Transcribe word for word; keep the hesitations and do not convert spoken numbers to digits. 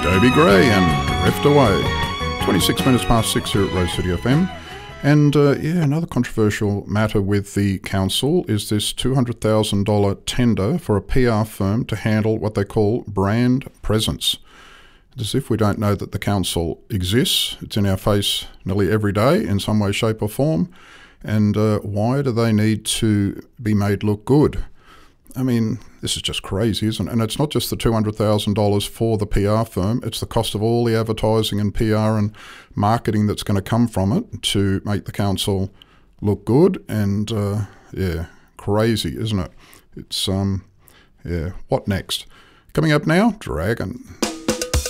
Dobie Gray and Drift Away. twenty-six minutes past six here at Rose City F M. And uh, yeah, another controversial matter with the council is this two hundred thousand dollars tender for a P R firm to handle what they call brand presence. As if we don't know that the council exists. It's in our face nearly every day in some way, shape or form. And uh, why do they need to be made look good? I mean, this is just crazy, isn't it? And it's not just the two hundred thousand dollars for the P R firm, it's the cost of all the advertising and P R and marketing that's going to come from it to make the council look good. And uh, yeah, crazy, isn't it? It's, um, yeah, what next? Coming up now, Dragon.